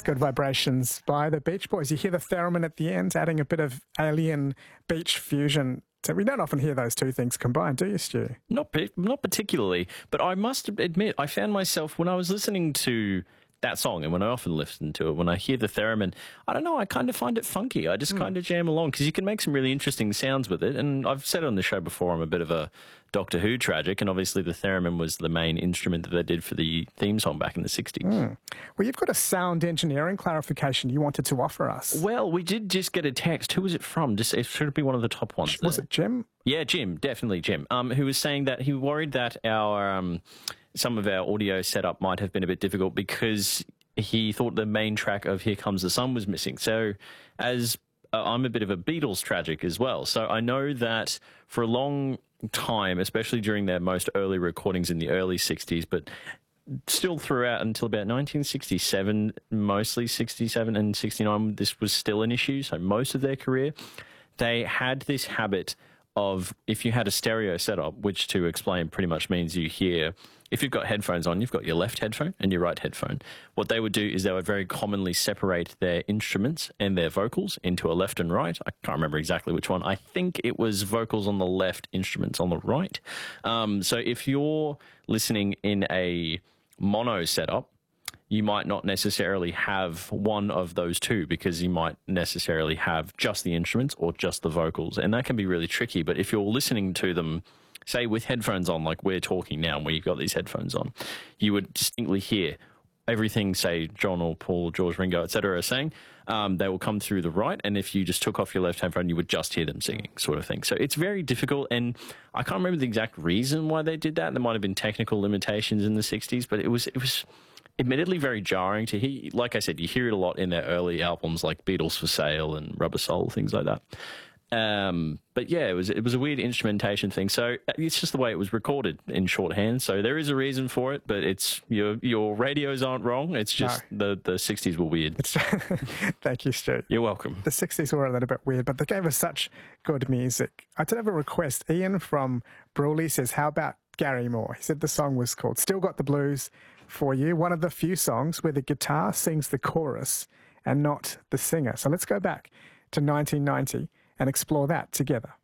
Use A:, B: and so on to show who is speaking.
A: Good Vibrations by the Beach Boys. You hear the theremin at the end, adding a bit of alien beach fusion. So we don't often hear those two things combined, do you, Stu?
B: Not particularly, but I must admit, I found myself, when I was listening to that song, and when I often listen to it, when I hear the theremin, I don't know, I kind of find it funky. I just kind of jam along, because you can make some really interesting sounds with it. And I've said on the show before, I'm a bit of a Doctor Who tragic, and obviously the theremin was the main instrument that they did for the theme song back in the 60s.
A: Well, you've got a sound engineering clarification you wanted to offer us.
B: Well, we did just get a text. Who was it from? It should be one of the top ones.
A: Was it Jim?
B: Yeah, Jim, definitely Jim, who was saying that he worried that some of our audio setup might have been a bit difficult because he thought the main track of Here Comes the Sun was missing. So as I'm a bit of a Beatles tragic as well. So I know that for a long time, especially during their most early recordings in the early 60s, but still throughout until about 1967, mostly 67 and 69, this was still an issue. So most of their career, they had this habit of, if you had a stereo setup, which to explain pretty much means you hear, if you've got headphones on, you've got your left headphone and your right headphone. What they would do is they would very commonly separate their instruments and their vocals into a left and right. I can't remember exactly which one. I think it was vocals on the left, instruments on the right. So if you're listening in a mono setup, you might not necessarily have one of those two, because you might necessarily have just the instruments or just the vocals. And that can be really tricky. But if you're listening to them, say with headphones on, like we're talking now, where you've got these headphones on, you would distinctly hear everything, say, John or Paul, George, Ringo, etc. are saying. They will come through the right. And if you just took off your left headphone, you would just hear them singing, sort of thing. So it's very difficult. And I can't remember the exact reason why they did that. There might have been technical limitations in the 60s, but it was admittedly very jarring to hear. Like I said, you hear it a lot in their early albums like Beatles for Sale and Rubber Soul, things like that. But yeah, it was a weird instrumentation thing. So it's just the way it was recorded in shorthand. So there is a reason for it, but it's your radios aren't wrong. It's just the 60s were weird.
A: Thank you, Stu.
B: You're welcome.
A: The 60s were a little bit weird, but they gave us such good music. I did have a request. Ian from Brawley says, how about Gary Moore? He said the song was called Still Got the Blues for You, one of the few songs where the guitar sings the chorus and not the singer. So let's go back to 1990 and explore that together.